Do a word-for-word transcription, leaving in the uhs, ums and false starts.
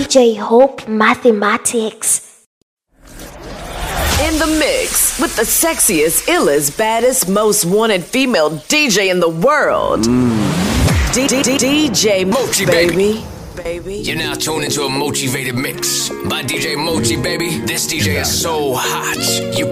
J Hope Mathematics. In the mix with the sexiest, illest, baddest, most wanted female D J in the world. Mm. D- D- D- DJ Mochi, baby. baby. Baby. You're now tuned into a motivated mix by D J Mochi, baby. This D J is so hot. You